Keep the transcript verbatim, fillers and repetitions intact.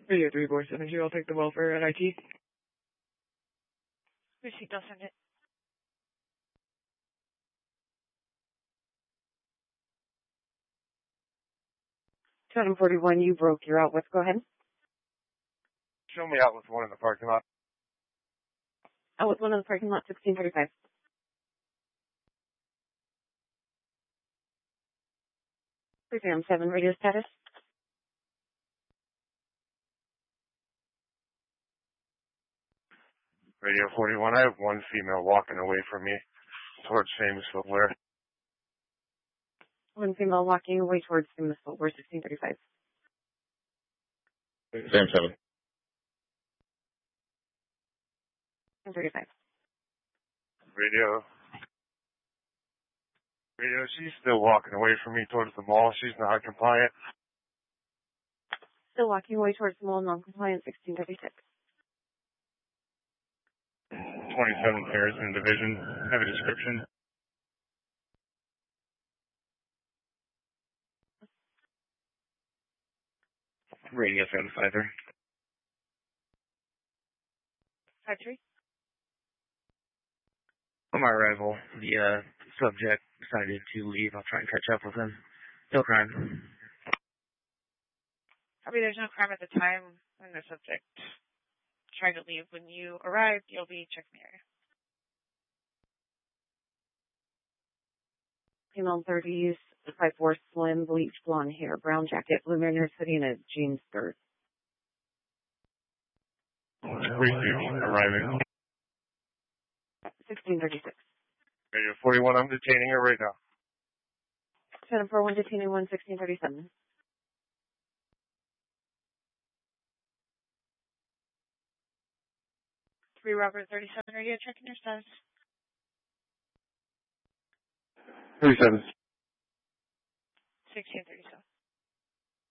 Radio three four seven zero, I'll take the welfare at I T. Receipt, I'll send it. seven forty-one, you broke your outlets. Go ahead. Show me out with one in the parking lot. Outlet one in the parking lot, sixteen thirty-five. three P M seven, radio status. Radio forty-one, I have one female walking away from me towards Famous Footwear. One female walking away towards Famous Footwear, sixteen thirty-five. Same seven. sixteen thirty-five. Radio. Radio, she's still walking away from me towards the mall. She's not compliant. Still walking away towards the mall, non-compliant, sixteen thirty-six. twenty-seven Harrison Division. Have a description. Radio seven five three. Five three. On my arrival, the uh, subject decided to leave. I'll try and catch up with him. No crime. I mean, there's no crime at the time when the subject tried to leave. When you arrived, you'll be checking the area. Female thirties, five four, slim, bleached blonde hair, brown jacket, blue Mariner City, and a jean skirt. Receive. Arriving. sixteen thirty-six. Radio forty-one, I'm detaining her right now. seven four one, detaining one, sixteen thirty-seven. three Robert thirty-seven, radio checking your status. thirty-seven. sixteen thirty-seven.